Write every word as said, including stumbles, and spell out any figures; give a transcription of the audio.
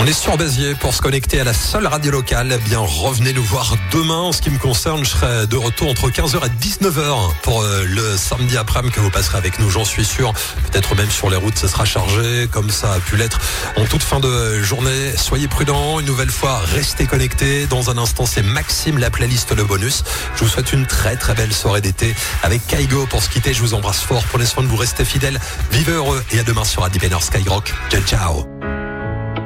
On est sur Béziers pour se connecter à la seule radio locale. Eh bien, revenez nous voir demain. En ce qui me concerne, je serai de retour entre quinze heures et dix-neuf heures pour euh, le samedi après-midi que vous passerez avec nous, j'en suis sûr. Peut-être même sur les routes, ce sera chargé, comme ça a pu l'être en toute fin de journée. Soyez prudents. Une nouvelle fois, restez connectés. Dans un instant, c'est Maxime, la playlist, le bonus. Je vous souhaite une très très belle soirée d'été avec Kaigo. Pour se quitter, je vous embrasse fort. Prenez soin de vous, restez fidèles. Vivez heureux et à demain sur Adi Benner Skyrock. Ciao, ciao.